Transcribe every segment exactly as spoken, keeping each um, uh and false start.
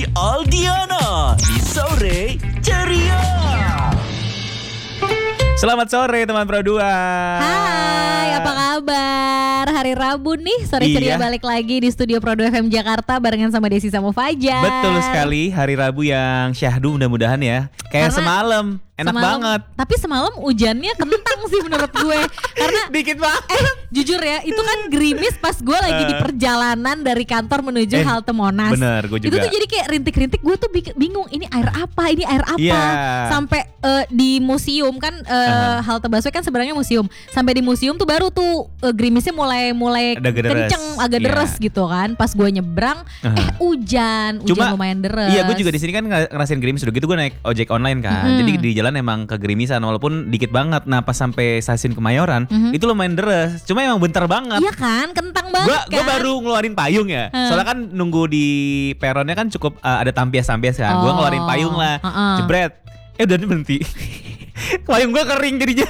Aldiana di Sore Ceria. Selamat sore teman Pro dua. Hai, apa kabar? Hari Rabu nih, Sore Ceria Iya. balik lagi di studio Pro dua F M Jakarta barengan sama Desi sama Fajar. Betul sekali, hari Rabu yang syahdu mudah-mudahan ya. Kayak Karena semalam, enak Semalam- banget. Tapi semalam hujannya kentang sih menurut gue. Karena Dikit banget. eh jujur ya, itu kan gerimis pas gue lagi di Eh. perjalanan dari kantor menuju Eh, halte Monas. bener, gue Itu juga. tuh jadi kayak rintik-rintik, gue tuh bik- bingung ini air apa, ini air apa. Iya. Sampai eh, di museum kan eh, Aha. halte busway kan sebenarnya museum. Sampai di museum tuh baru tuh eh, gerimisnya mulai mulai Agak deres. kenceng, agak Iya. deres gitu kan. Pas gue nyebrang, Aha. eh hujan, hujan Cuma, lumayan deres. Iya, gue juga di sini kan ng- ngerasain gerimis udah gitu gue naik ojek online kan. Mhm. Jadi di jalan emang kegerimisan walaupun dikit banget. Nah, pas sampai stasiun Kemayoran Mhm. itu lumayan deres. Cuma emang bentar banget. Iya kan, kentang banget Gua, kan. gua baru ngeluarin payung ya. Hmm. Soalnya kan nunggu di peronnya kan cukup uh, ada tampias-tampias kan. Gua Oh. ngeluarin payung lah. Heeh. Jebret. Eh udah berhenti. Payung gua kering jadinya.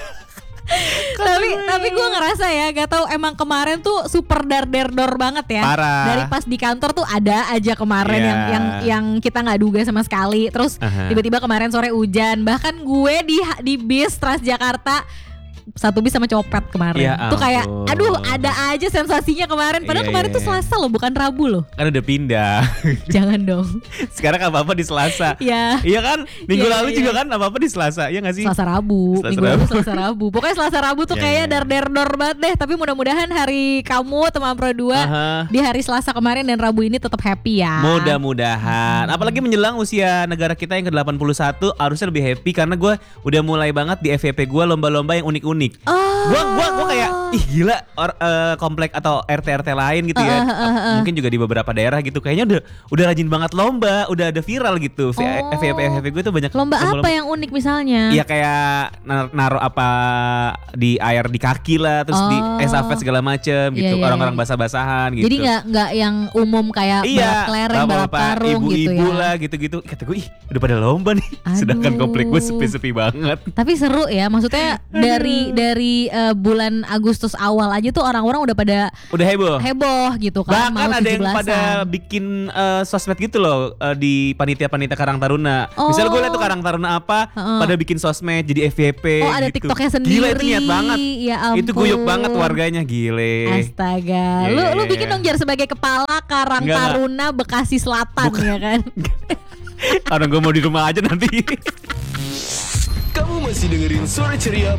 tapi tapi gue ngerasa ya, gak tahu emang kemarin tuh super dar der dor banget ya. Parah. Dari pas di kantor tuh ada aja kemarin Iya. yang yang yang kita nggak duga sama sekali. Terus Aha. tiba-tiba kemarin sore hujan. Bahkan gue di di bis Transjakarta satu bis sama copet kemarin. Ya Tuh kayak ampun. aduh ada aja sensasinya kemarin. Padahal Iya, kemarin iya, tuh iya. Selasa loh, bukan Rabu loh. Kan udah pindah. Jangan dong. Sekarang apa-apa di Selasa. Ya. Iya kan? Minggu Iya, lalu iya. juga kan apa-apa di Selasa. Iya gak sih? Selasa Rabu, Selasa minggu lalu Rabu. Selasa Rabu. Pokoknya Selasa Rabu tuh Ya, kayaknya ya, ya. dar der dor banget deh. Tapi mudah-mudahan hari kamu teman Pro dua Aha. di hari Selasa kemarin dan Rabu ini tetap happy ya. Mudah-mudahan. Apalagi menjelang usia negara kita yang ke delapan puluh satu harusnya lebih happy karena gue udah mulai banget di F Y P gue lomba-lomba yang unik-unik. Oh. Gua gua gua kayak ih gila or, eh, komplek atau R T R T lain gitu ya. Uh, uh, uh, uh. Mungkin juga di beberapa daerah gitu kayaknya udah udah rajin banget lomba, udah ada viral gitu. V- Oh. F Y P F Y P gue tuh banyak Lomba apa yang unik misalnya? Iya kayak nar- naruh apa di air di kaki lah, terus di Oh. estafet segala macem gitu. Iya, iya, Orang-orang iya. basah-basahan gitu. Jadi nggak nggak yang umum kayak balap Iya, kelereng, balap bapak-bapak, karung gitu ibu-ibu ya. lah gitu-gitu. Kata gue, ih udah pada lomba nih. Sedangkan Aduh. komplek gue sepi-sepi banget. Tapi seru ya, maksudnya dari dari eh, bulan Agustus awal aja tuh orang-orang udah pada Udah heboh. heboh gitu kan. Bahkan mau ada yang pada tujuh belasan. bikin eh, sosmed gitu loh eh, di panitia-panitia Karang Taruna. Oh. Misalnya gue liat tuh Karang Taruna apa, Heeh. pada bikin sosmed jadi F Y P. Oh, ada gitu. TikToknya sendiri. Gila itu niat banget. Ya Itu guyup ampun. banget warganya, gile. Astaga, Iya, lu iya, lu iya, bikin iya. dong Jar sebagai kepala Karang Enggak, enggak. Taruna Bekasi Selatan ya kan. Karena gue mau di rumah aja nanti. Kamu masih dengerin Sore Ceria